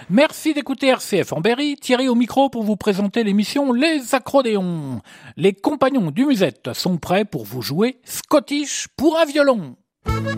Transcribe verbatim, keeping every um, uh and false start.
Merci d'écouter R C F en Berry. Thierry au micro pour vous présenter l'émission Les Accrodéons. Les compagnons du Musette sont prêts pour vous jouer Scottish pour un violon.